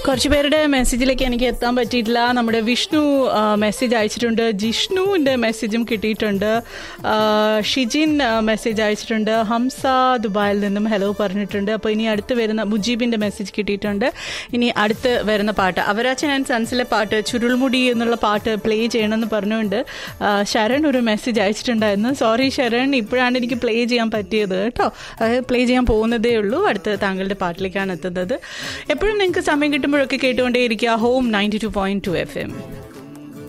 കുറച്ച് പേരുടെ മെസ്സേജിലേക്ക് എനിക്ക് എത്താൻ പറ്റിയിട്ടില്ല. നമ്മുടെ വിഷ്ണു മെസ്സേജ് അയച്ചിട്ടുണ്ട്, ജിഷ്ണുവിൻ്റെ മെസ്സേജും കിട്ടിയിട്ടുണ്ട്, ഷിജിൻ മെസ്സേജ് അയച്ചിട്ടുണ്ട്, ഹംസ ദുബായിൽ നിന്നും ഹലോ പറഞ്ഞിട്ടുണ്ട്. അപ്പോൾ ഇനി അടുത്ത് വരുന്ന മുജീബിൻ്റെ മെസ്സേജ് കിട്ടിയിട്ടുണ്ട്. ഇനി അടുത്ത് വരുന്ന പാട്ട് അവരാച്ചൻ ആൻഡ് സൺസിലെ പാട്ട് ചുരുൾമുടി എന്നുള്ള പാട്ട് പ്ലേ ചെയ്യണമെന്ന് പറഞ്ഞുകൊണ്ട് ശരൺ ഒരു മെസ്സേജ് അയച്ചിട്ടുണ്ടായിരുന്നു. സോറി ശരൺ, ഇപ്പോഴാണ് എനിക്ക് പ്ലേ ചെയ്യാൻ പറ്റിയത് കേട്ടോ. അതായത് പ്ലേ ചെയ്യാൻ പോകുന്നതേ ഉള്ളൂ. അടുത്ത് താങ്കളുടെ പാട്ടിലേക്കാണ് എത്തുന്നത്. എപ്പോഴും നിങ്ങൾക്ക് സമയം കിട്ടുമ്പോഴൊക്കെ കേട്ടുകൊണ്ടേയിരിക്കുക ഹോം 92.2 FM.